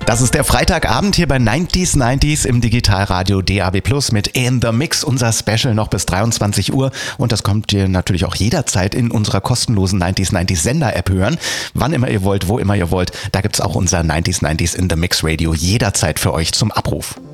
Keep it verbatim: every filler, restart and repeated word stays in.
Das ist der Freitagabend hier bei neunzig neunzig im Digitalradio D A B Plus mit In the Mix, unser Special noch bis dreiundzwanzig Uhr. Und das kommt ihr natürlich auch jederzeit in unserer kostenlosen neunzig neunzig Sender-App hören. Wann immer ihr wollt, wo immer ihr wollt. Da gibt's auch unser neunzig neunzig In the Mix Radio jederzeit für euch zum Abruf.